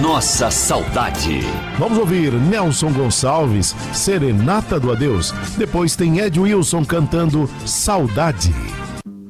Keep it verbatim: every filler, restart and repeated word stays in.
nossa saudade. Vamos ouvir Nelson Gonçalves, Serenata do Adeus. Depois tem Ed Wilson cantando Saudade.